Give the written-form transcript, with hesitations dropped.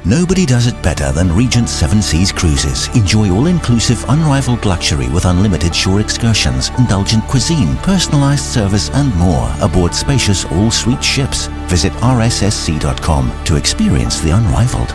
Nobody does it better than Regent Seven Seas Cruises. Enjoy all-inclusive, unrivaled luxury with unlimited shore excursions, indulgent cuisine, personalized service and more aboard spacious all-suite ships. Visit rssc.com to experience the unrivaled.